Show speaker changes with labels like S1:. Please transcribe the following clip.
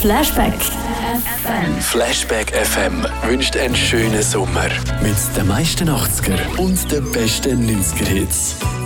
S1: Flashback FM.
S2: Flashback FM wünscht einen schönen Sommer mit den meisten 80er und den besten 90er Hits.